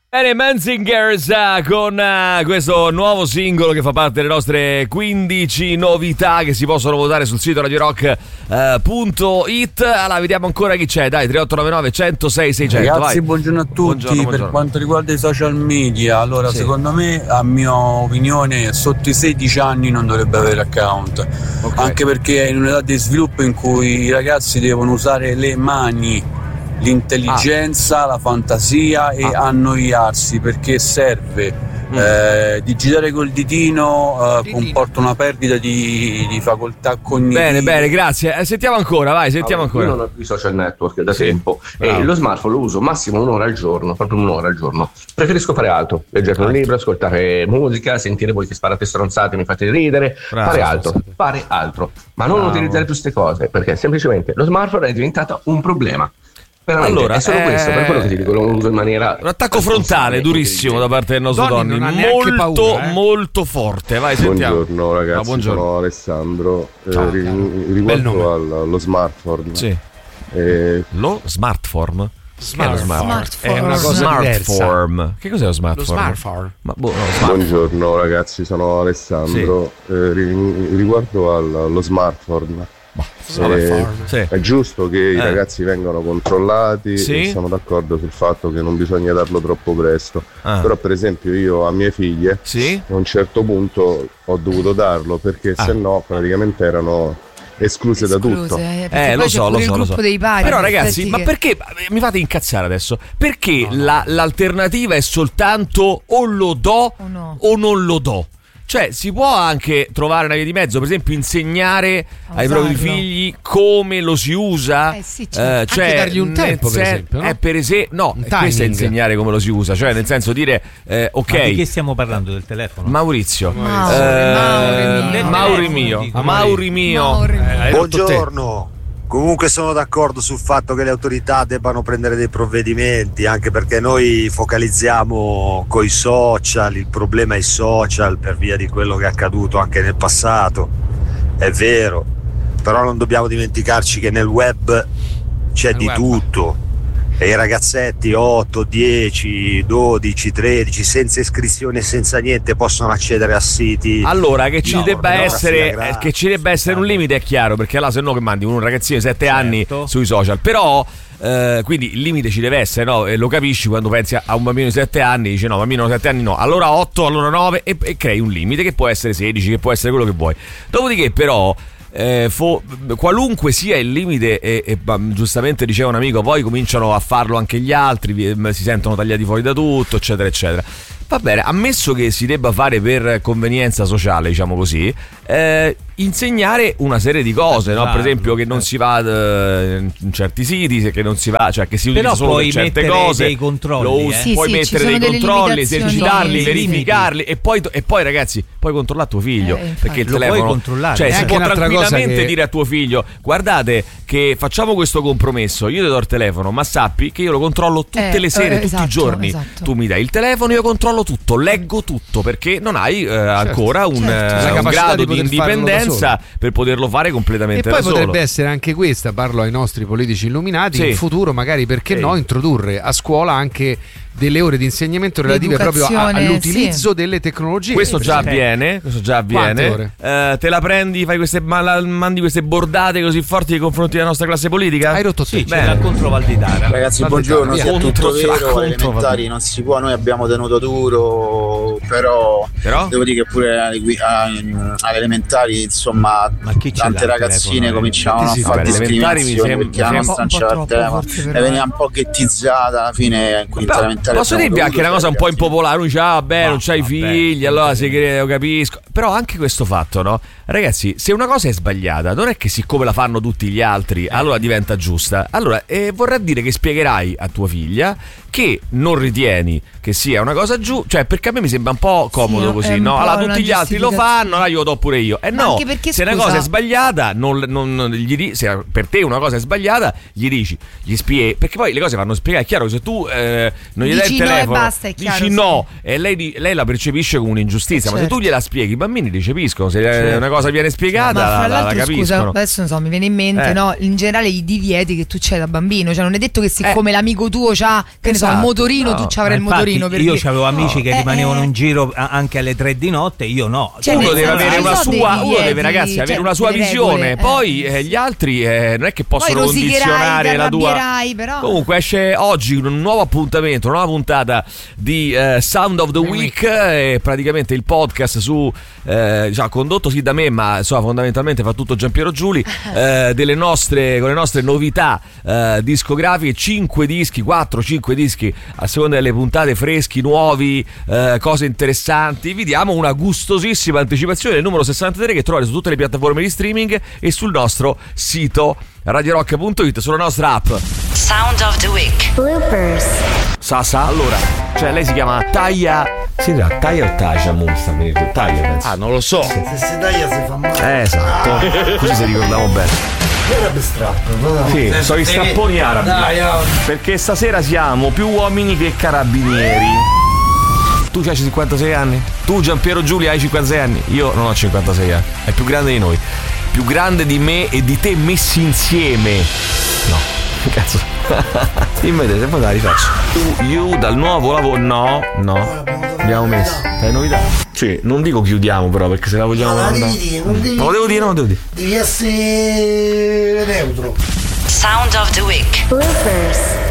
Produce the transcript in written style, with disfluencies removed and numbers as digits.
Bene, Menzingers con questo nuovo singolo che fa parte delle nostre 15 novità che si possono votare sul sito radiorock.it. Allora, vediamo ancora chi c'è. Dai, 3899 106 600. Ragazzi, vai. buongiorno a tutti. Buongiorno. Per quanto riguarda i social media, allora secondo me, a mia opinione, sotto i 16 anni non dovrebbe avere account. Okay. Anche perché è in un'età di sviluppo in cui i ragazzi devono usare le mani, l'intelligenza, la fantasia e annoiarsi, perché serve digitare col ditino comporta una perdita di facoltà cognitive. Bene, grazie. Sentiamo ancora, vai, sentiamo ancora. Io non ho i social network da tempo e lo smartphone lo uso massimo un'ora al giorno, proprio un'ora al giorno. Preferisco fare altro, leggere un libro, ascoltare musica, sentire voi che sparate stronzate, mi fate ridere, fare altro, ma non utilizzare tutte queste cose, perché semplicemente lo smartphone è diventato un problema. Allora, è solo questo, per quello che ti dico, lo uso in maniera. Un attacco frontale durissimo da parte del nostro Donny, molto forte. Vai, sentiamo. Buongiorno ragazzi, buongiorno. sono Alessandro. Riguardo allo smartphone. Sì. Lo smartphone? Smartphone. È una cosa diversa. Che cos'è lo smartphone? Lo smartphone. Buongiorno ragazzi, sono Alessandro. Riguardo allo smartphone. È giusto che i ragazzi vengano controllati e sono d'accordo sul fatto che non bisogna darlo troppo presto, però per esempio io a mie figlie a un certo punto ho dovuto darlo perché se no praticamente erano escluse da tutto. Lo so. Dei pari, però ragazzi, ma perché mi fate incazzare adesso? Perché l'alternativa è soltanto o lo do o non lo do? Cioè, si può anche trovare una via di mezzo, per esempio insegnare ai propri figli come lo si usa, cioè anche dargli un tempo, per esempio, no? Questo è insegnare come lo si usa, cioè nel senso dire ok. Ma di che stiamo parlando, del telefono? Maurizio. Mauri mio. Buongiorno. Comunque sono d'accordo sul fatto che le autorità debbano prendere dei provvedimenti, anche perché noi focalizziamo coi social, il problema è i social per via di quello che è accaduto anche nel passato, è vero, però non dobbiamo dimenticarci che nel web c'è di tutto e i ragazzetti 8, 10, 12, 13 senza iscrizione e senza niente possono accedere a siti. Allora che ci debba essere un limite, è chiaro, perché allora se no che mandi un ragazzino di 7 anni sui social, però quindi il limite ci deve essere, no? E lo capisci quando pensi a un bambino di 7 anni, dici no, bambino di 7 anni no, allora 8, allora 9 e crei un limite che può essere 16, che può essere quello che vuoi. Dopodiché però qualunque sia il limite e giustamente diceva un amico, poi cominciano a farlo anche gli altri, si sentono tagliati fuori da tutto, eccetera eccetera. Va bene, ammesso che si debba fare per convenienza sociale, diciamo così, insegnare una serie di cose, no? Per esempio che non si va in certi siti, che non si va, cioè che si utilizza solo per certe cose, dei controlli, puoi mettere dei controlli, esercitarli, verificarli e poi ragazzi puoi controllare tuo figlio, perché il telefono puoi controllare, cioè si può tranquillamente che... dire a tuo figlio: guardate che facciamo questo compromesso, io ti do il telefono, ma sappi che io lo controllo tutte le sere, tutti i giorni, tu mi dai il telefono, io controllo tutto, leggo tutto, perché non hai ancora un grado di indipendenza per poterlo fare completamente da solo. E poi potrebbe essere anche questa, parlo ai nostri politici illuminati, in futuro magari, perché no, introdurre a scuola anche delle ore di insegnamento relative proprio all'utilizzo delle tecnologie. Questo già avviene. Te la prendi, fai mandi queste bordate così forti nei confronti della nostra classe politica? Hai rotto te. C'è la contro Valditara. Ragazzi, buongiorno, sia tutto vero, elementari non si può, noi abbiamo tenuto duro, però? Devo dire che pure alle elementari, insomma, tante ragazzine cominciavano a fare discriminazioni perché la nostra non c'era il tema e veniva un po' ghettizzata alla fine in quinta elementare. Posso dirvi anche una cosa un po' impopolare, uno dice non c'hai figli, allora si crede, lo capisco, però anche questo fatto, no? Ragazzi, se una cosa è sbagliata non è che siccome la fanno tutti gli altri allora diventa giusta. Allora vorrà dire che spiegherai a tua figlia che non ritieni che sia una cosa cioè, perché a me mi sembra un po' comodo così, no? Allora tutti gli altri lo fanno, allora io lo do pure io. No, perché, se una cosa è sbagliata se per te una cosa è sbagliata gli spieghi, perché poi le cose vanno spiegate. È chiaro che se tu non gli dai il telefono, basta, dici no e lei la percepisce come un'ingiustizia, ma se tu gliela spieghi i bambini recepiscono, se una cosa viene spiegata ma fra la l'altro, capiscono. Scusa, adesso non so, mi viene in mente, no, in generale i divieti che tu c'hai da bambino, cioè non è detto che siccome l'amico tuo c'ha, che esatto. Il motorino, tu c'avrai il motorino. Io avevo amici che rimanevano in giro anche alle 3 di notte, io no. Cioè, uno deve avere una sua, ragazzi, avere una sua visione. Poi gli altri non è che possono condizionare la tua. Però. Comunque esce oggi un nuovo appuntamento, una nuova puntata di Sound of the Week, praticamente il podcast su condotto sì da me, ma insomma fondamentalmente fa tutto Giampiero Giuli, con le nostre novità discografiche, 5 dischi, 4-5 dischi a seconda delle puntate, freschi, nuovi, cose interessanti. Vi diamo una gustosissima anticipazione del numero 63 che trovate su tutte le piattaforme di streaming e sul nostro sito radiorock.it, sulla nostra app. Sound of the Week. Bloopers. Sasa, allora, cioè lei si chiama Taya. Si dirà Taya o Taja Musta? Taya, penso. Non lo so. Se si taglia si fa male. Esatto. Così se ricordiamo bene. Arabe strappo. Sì, sono i strapponi arabi. Dai, perché stasera siamo più uomini che carabinieri. Tu hai 56 anni? Tu Giampiero Giuli hai 56 anni? Io non ho 56 anni. È più grande di noi. Più grande di me e di te messi insieme. No, cazzo. Dimmi te, se poi la rifaccio. You dal nuovo lavoro. No. Abbiamo messo. Hai novità? Sì, non dico chiudiamo però, perché se la vogliamo mandare. Non lo devo dire. Devi essere neutro. Sound of the Week. Bloopers.